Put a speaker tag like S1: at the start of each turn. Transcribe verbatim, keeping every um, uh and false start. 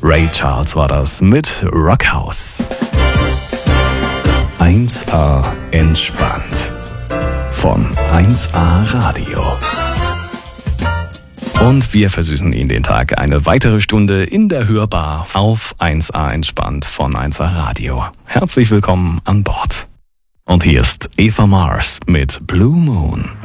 S1: Ray Charles war das mit Rockhouse. eins A entspannt von eins A Radio. Und wir versüßen Ihnen den Tag eine weitere Stunde in der Hörbar auf eins A entspannt von eins A Radio. Herzlich willkommen an Bord. Und hier ist Eva Mars mit Blue Moon.